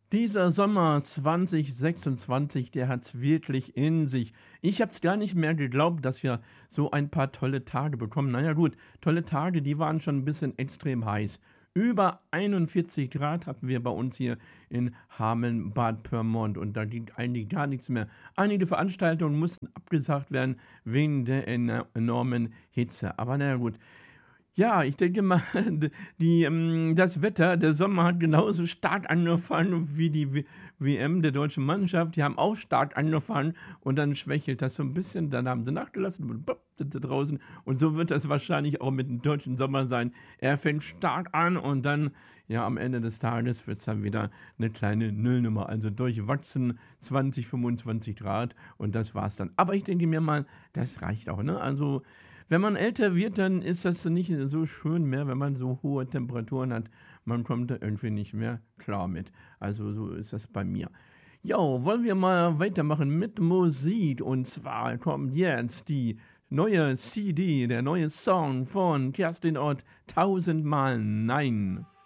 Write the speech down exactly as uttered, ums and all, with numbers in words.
Dieser Sommer zwanzig sechsundzwanzig, der hat's wirklich in sich. Ich habe es gar nicht mehr geglaubt, dass wir so ein paar tolle Tage bekommen. Na ja gut, tolle Tage, die waren schon 'n bisschen extrem heiß. Über einundvierzig Grad hatten wir bei uns hier in Hameln-Bad Pyrmont und da ging eigentlich gar nichts mehr. Einige Veranstaltungen mussten abgesagt werden wegen der ener enormen Hitze. Aber na ja gut. Ja, ich denke mal, d die hm, das Wetter der Sommer hat genauso stark angefangen wie die W WM der deutschen Mannschaft. Die haben auch stark angefangen und dann schwächelt das so 'n bisschen. Dann haben sie nachgelassen und bupp sind sie draußen. Und so wird das wahrscheinlich auch mit dem deutschen Sommer sein. Er fängt stark an und dann, ja, am Ende des Tages wird's dann wieder 'ne kleine Nullnummer. Also durchwachsen zwanzig, fünfundzwanzig Grad und das war's dann. Aber ich denke mir mal, das reicht auch, ne? Also, wenn man älter wird, dann ist das nicht so schön mehr, wenn man so hohe Temperaturen hat. Man kommt da irgendwie nicht mehr klar mit. Also, so ist das bei mir. Jo, wollen wir mal weitermachen mit Musik und zwar kommt jetzt die neue C D, der neue Song von Kerstin Ott, „Tausendmal Nein“.